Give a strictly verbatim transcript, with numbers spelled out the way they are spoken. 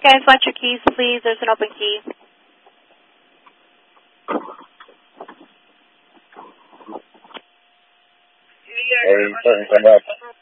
Guys, watch your keys, please. There's an open key. Hey, come up.